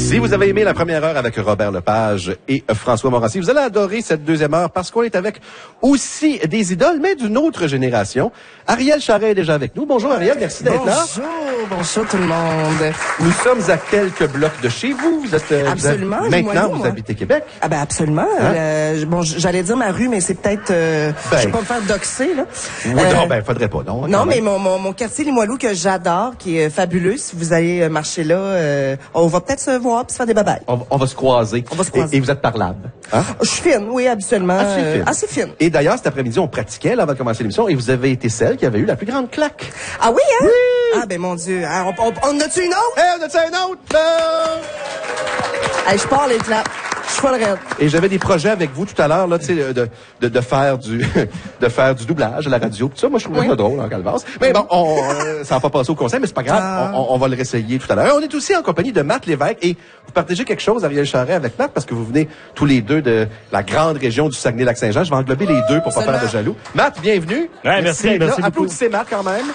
Si vous avez aimé la première heure avec Robert Lepage et François Morancy, vous allez adorer cette deuxième heure parce qu'on est avec aussi des idoles, mais d'une autre génération. Ariel Charret est déjà avec nous. Bonjour Ariel, merci d'être là. Bonjour tout le monde. Nous sommes à quelques blocs de chez vous. Vous êtes absolument. Maintenant, vous habitez Québec. Ah ben absolument. Hein? Bon, j'allais dire ma rue, mais c'est peut-être. Je vais pas me faire doxer là. Oui, non, faudrait pas, non. Non, mais mon quartier Limoilou que j'adore, qui est fabuleux. Si vous allez marcher là, on va peut-être se voir puis se faire des babayes. On va se croiser. On va se croiser. Et vous êtes parlable. Hein? Je suis fine, oui, habituellement. Assez fine. Et d'ailleurs, cet après-midi, on pratiquait là, avant de commencer l'émission, et vous avez été celle qui avait eu la plus grande claque. Ah oui, hein? Oui! Ah ben mon Dieu. On a-tu une autre? On a-tu une autre? Hey, je pars les claps. Je suis folle raide. Et j'avais des projets avec vous tout à l'heure, là, tu sais, de faire du, de faire du doublage à la radio, tout ça. Moi, je trouvais ça drôle, en calvasse. Mais bon, ça va pas passer au conseil, mais c'est pas grave. On va le réessayer tout à l'heure. On est aussi en compagnie de Matt Lévesque et vous partagez quelque chose, Ariel Charret, avec Matt, parce que vous venez tous les deux de la grande région du Saguenay-Lac-Saint-Jean. Je vais englober les deux pour pas faire de jaloux. Matt, bienvenue. Ouais, merci beaucoup. Applaudissez Matt quand même.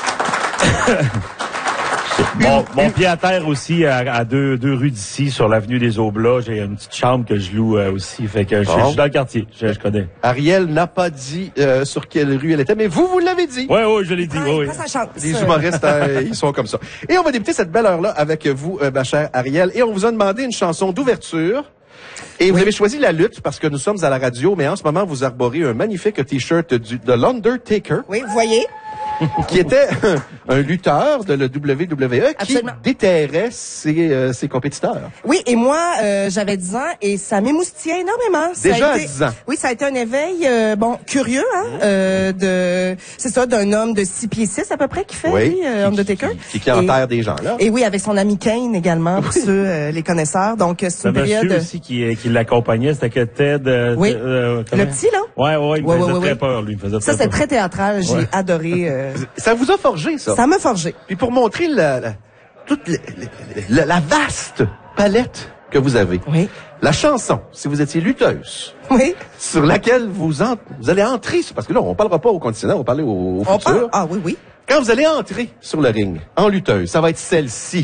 Mon pied à terre aussi, à deux rues d'ici, sur l'avenue des Aublats. J'ai une petite chambre que je loue aussi. Fait que je suis dans le quartier. Je connais. Ariel n'a pas dit sur quelle rue elle était, mais vous l'avez dit. Oui, je l'ai dit. Oui. Les humoristes, ils sont comme ça. Et on va débuter cette belle heure-là avec vous, ma chère Ariel. Et on vous a demandé une chanson d'ouverture. Et vous avez choisi La Lutte parce que nous sommes à la radio, mais en ce moment, vous arborez un magnifique T-shirt de l'Undertaker. Oui, vous voyez. Qui était un lutteur de la WWE qui déterrait ses compétiteurs. Oui, et moi, j'avais 10 ans et ça m'émoustillait énormément. Déjà à 10 ans. Oui, ça a été un éveil, curieux, hein, c'est ça, d'un homme de 6 pieds 6 à peu près qui fait, Undertaker. Qui enterre des gens, là. Et oui, avec son ami Kane également, pour ceux, les connaisseurs. Donc, c'est une période. Monsieur aussi qui l'accompagnait, c'était que Ted, le petit, là? Ouais, il me faisait très peur, lui. Ça, c'est très théâtral. J'ai adoré, ça vous a forgé, ça? Ça m'a forgé. Puis pour montrer toute la vaste palette que vous avez. Oui. La chanson, si vous étiez lutteuse. Oui. Sur laquelle vous allez entrer, parce que là, on parlera pas au conditionnel, on va parler au futur. Ah oui. Quand vous allez entrer sur le ring, en lutteuse, ça va être celle-ci.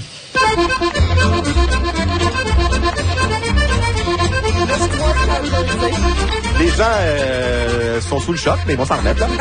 Les gens sont sous le choc, mais ils vont s'en remettre, là.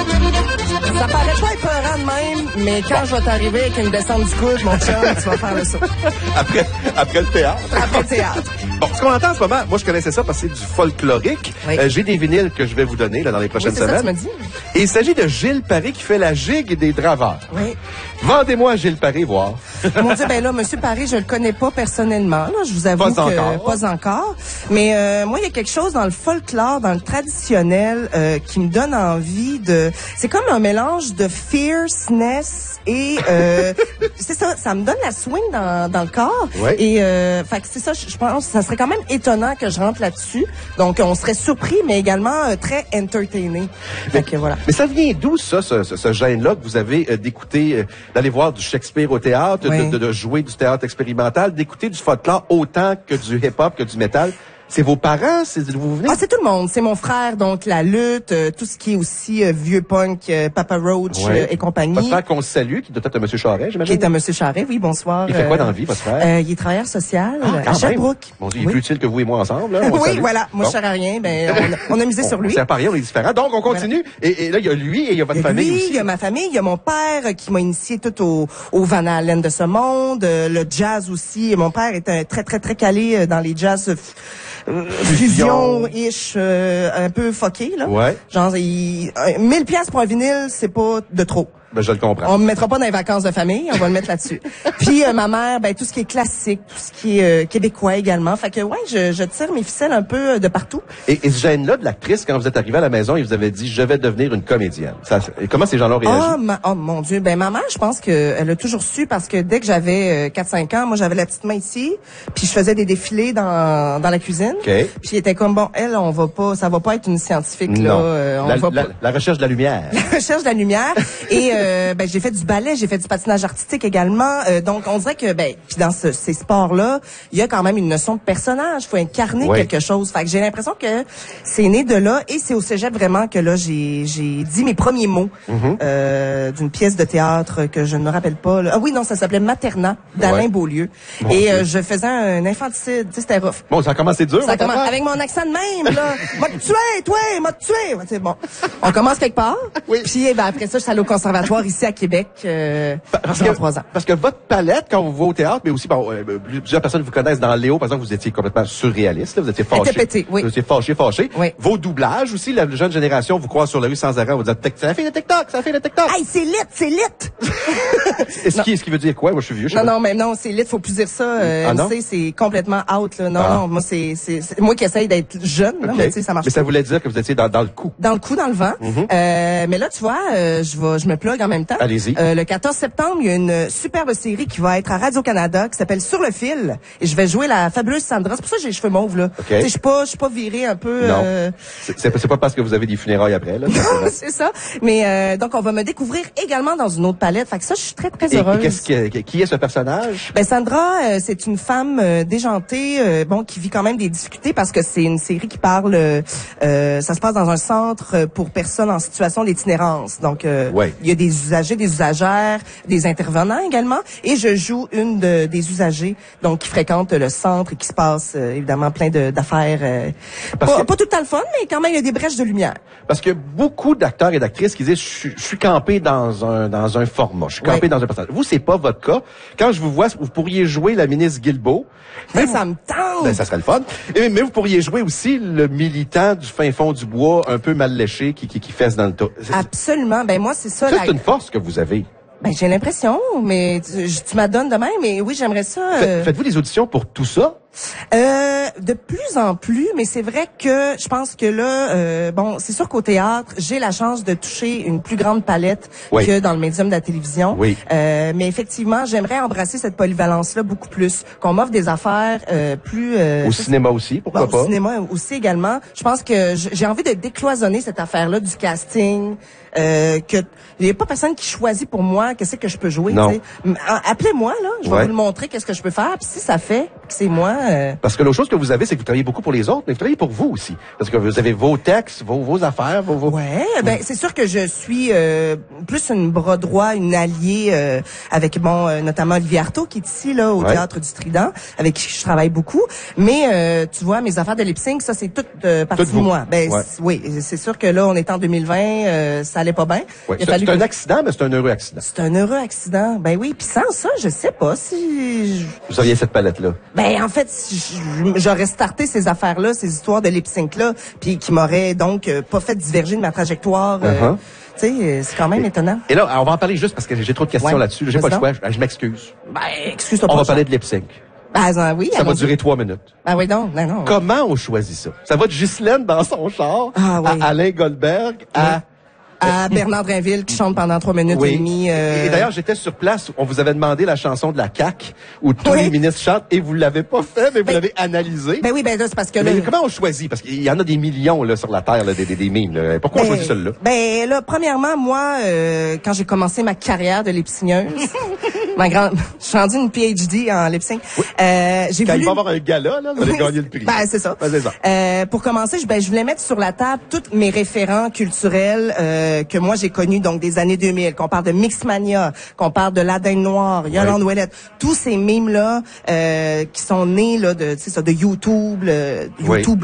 Ça paraît pas épeurant de même, mais quand je vais t'arriver avec une descente du coude, mon chum, tu vas faire le saut. Après le théâtre. Après le théâtre. Bon, ce qu'on entend en ce moment, moi je connaissais ça parce que c'est du folklorique. Oui. J'ai des vinyles que je vais vous donner là, dans les prochaines semaines. Ça, tu m'as dit. Et il s'agit de Gilles Paré qui fait la gigue des draveurs. Oui. Vendez-moi Gilles Paré, voir. Mon Dieu, ben là, Monsieur Paré, je le connais pas personnellement. Là, je vous avoue pas encore. Mais moi, il y a quelque chose dans le folklore, dans le traditionnel, qui me donne envie de. C'est comme un mélange de fierceness et c'est ça. Ça me donne la swing dans le corps. Oui. Et fait que c'est ça. Je pense, ça serait quand même étonnant que je rentre là-dessus. Donc, on serait surpris, mais également très entertainé. Fait que voilà. Mais ça vient d'où ça, ce gène-là que vous avez d'écouter, d'aller voir du Shakespeare au théâtre, de jouer du théâtre expérimental, d'écouter du folklore autant que du hip-hop, que du métal? C'est vos parents? Vous venez? Ah, c'est tout le monde. C'est mon frère, donc la lutte, tout ce qui est aussi vieux punk, Papa Roach et compagnie. Votre frère qu'on salue, qui doit être un Monsieur Charret, j'imagine? Qui est un Monsieur Charret, oui, bonsoir. Il fait quoi dans la vie, votre frère? Il est travailleur social à Sherbrooke. Sherbrooke. Bon, il est plus utile que vous et moi ensemble. Là, oui, voilà. Moi, je sers à rien. Ben, on a misé sur lui. On sert pas rien, on est différents. Donc, on continue. Voilà. Et là, il y a lui et il y a votre famille aussi. Il y a ma famille, il y a mon père qui m'a initié tout au Van Halen de ce monde, le jazz aussi. Mon père est très, très, très calé dans les jazz fusion-ish, un peu fucké, là. Ouais. Genre, 1000 pièces pour un vinyle, c'est pas de trop. Ben, je le comprends. On me mettra pas dans les vacances de famille, on va le mettre là-dessus. Puis ma mère, ben tout ce qui est classique, tout ce qui est québécois également. Fait que je tire mes ficelles un peu de partout. Et ce gène-là de l'actrice, quand vous êtes arrivé à la maison, il vous avait dit je vais devenir une comédienne. Comment ces gens-là ont réagi? Oh mon Dieu, ben ma mère, je pense que elle a toujours su parce que dès que j'avais 4-5 ans, moi j'avais la petite main ici, puis je faisais des défilés dans la cuisine. Okay. Puis il était comme bon, elle ça va pas être une scientifique là, la recherche de la lumière. La recherche de la lumière et j'ai fait du ballet, j'ai fait du patinage artistique également. Donc, on dirait que, puis dans ces sports-là, il y a quand même une notion de personnage. Faut incarner quelque chose. Fait que j'ai l'impression que c'est né de là et c'est au cégep vraiment que là, j'ai dit mes premiers mots d'une pièce de théâtre que je ne me rappelle pas. Là. Ah oui, non, ça s'appelait Materna d'Alain Beaulieu. Bon, et je faisais un infanticide. Tu sais, c'était rough. Bon, ça a commencé dur. Ça commence avec mon accent de même, là. M'a tué, toi, m'a tué. C'est bon. On commence quelque part. Oui. Puis après ça, je suis allée au conservatoire ici à Québec. Parce que 3 ans. Parce que votre palette, quand vous voyez au théâtre, mais aussi plusieurs personnes vous connaissent dans Léo, par exemple, vous étiez complètement surréaliste. Là, vous étiez fâché. Pété, oui. Vous étiez fâché. Oui. Vos doublages aussi, la jeune génération vous croise sur la rue sans arrêt, vous dites c'est la fille de TikTok, c'est la fille de TikTok. Hey, c'est lit. Est-ce qu'il veut dire quoi? Moi, je suis vieux. Non, c'est lit. Faut plus dire ça. MC, c'est complètement out. Là. Non, moi c'est moi qui essaye d'être jeune. Là, mais tu sais, ça marche. Mais ça voulait dire que vous étiez dans le coup. Dans le coup, dans le vent. Mais là, tu vois, je me plug en même temps. Allez-y. Le 14 septembre, il y a une superbe série qui va être à Radio-Canada qui s'appelle Sur le fil. Et je vais jouer la fabuleuse Sandra. C'est pour ça que j'ai les cheveux mauves, là. Okay. Je suis pas virée un peu. Non. C'est pas parce que vous avez des funérailles après, là. C'est ça. Mais donc, on va me découvrir également dans une autre palette. Fait que ça, je suis très, très heureuse. Et qui est ce personnage? Sandra, c'est une femme déjantée, qui vit quand même des difficultés parce que c'est une série qui parle, ça se passe dans un centre pour personnes en situation d'itinérance. Donc, il y a des usagers, des usagères, des intervenants également. Et je joue une des usagers, donc qui fréquente le centre et qui se passe évidemment plein d'affaires. Pas tout le temps le fun, mais quand même il y a des brèches de lumière. Parce que beaucoup d'acteurs et d'actrices qui disent je suis campé dans un format, je suis campé dans un personnage. Vous, c'est pas votre cas. Quand je vous vois, vous pourriez jouer la ministre Guilbeault. Mais ça me tente. Ça serait le fun. Mais vous pourriez jouer aussi le militant du fin fond du bois, un peu mal léché, qui fesse dans le tas. Absolument. Moi, c'est ça. C'est une force que vous avez. J'ai l'impression, mais tu m'adonnes de même, mais oui, j'aimerais ça. Faites-vous des auditions pour tout ça? De plus en plus, mais c'est vrai que je pense que là, c'est sûr qu'au théâtre, j'ai la chance de toucher une plus grande palette que dans le médium de la télévision. Oui. Mais effectivement, j'aimerais embrasser cette polyvalence-là beaucoup plus, qu'on m'offre des affaires plus... au cinéma aussi, pourquoi pas? Au cinéma aussi également. Je pense que j'ai envie de décloisonner cette affaire-là du casting, que il n'y a pas personne qui choisit pour moi qu'est-ce que je peux jouer. Non. Appelez-moi, là, je vais vous le montrer qu'est-ce que je peux faire, puis si ça fait que c'est moi... Parce que l'autre chose que vous avez, c'est que vous travaillez beaucoup pour les autres, mais vous travaillez pour vous aussi. Parce que vous avez vos textes, vos affaires, vos... Ouais, c'est sûr que je suis plus une bras droit, une alliée avec notamment Olivier Artaud qui est ici là au Théâtre du Trident, avec qui je travaille beaucoup. Mais tu vois, mes affaires de lip-sync, ça c'est toute partie de moi. Oui, c'est sûr que là on est en 2020, ça allait pas bien. Ouais. C'est un accident, mais c'est un heureux accident. C'est un heureux accident. Ben oui, puis sans ça, je sais pas si vous auriez cette palette là. En fait, j'aurais starté ces affaires-là, ces histoires de lip-sync-là, puis qui m'auraient donc pas fait diverger de ma trajectoire. Tu sais, c'est quand même étonnant. Et là, on va en parler juste parce que j'ai trop de questions là-dessus. J'ai pas le choix. Je m'excuse. Excuse-toi pas. On va parler de lip-sync. Oui. Ça va durer 3 minutes. Oui, non. Comment on choisit ça? Ça va de Ghislaine dans son char, à Alain Goldberg, à Bernard Drinville qui chante pendant 3 minutes et demie. Et d'ailleurs, j'étais sur place. On vous avait demandé la chanson de la CAQ où tous les ministres chantent et vous l'avez pas fait, mais vous l'avez analysé. Oui, là, c'est parce que mais comment on choisit? Parce qu'il y en a des millions là sur la terre, là, des mimes. Là. Pourquoi on choisit celle-là? Là, premièrement, moi, quand j'ai commencé ma carrière de lip-synceuse, je suis rendue une PhD en lip-sync. Oui. Quand il va y avoir un gala, là, vous allez gagner le prix. C'est ça. C'est ça. Pour commencer, je voulais mettre sur la table tous mes référents culturels que moi j'ai connus, donc des années 2000, qu'on parle de Mixmania, qu'on parle de l'Adin Noir, Yolande Ouellette, tous ces mimes-là qui sont nés là de YouTube, YouTube.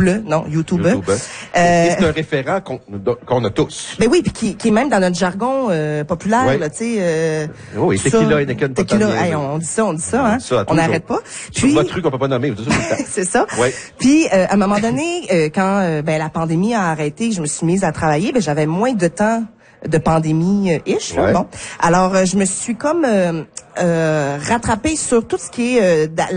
C'est un référent qu'on a tous. Oui, puis qui est même dans notre jargon populaire, là, tu sais. Oui, Tequila et Neken Tequila, on dit ça, hein. On n'arrête pas. Puis votre truc, on peut pas nommer. C'est ça. Ouais. Puis à un moment donné, quand la pandémie a arrêté, je me suis mise à travailler, j'avais moins de temps de pandémie-ish. Bon. Alors, je me suis comme rattrapée sur tout ce qui est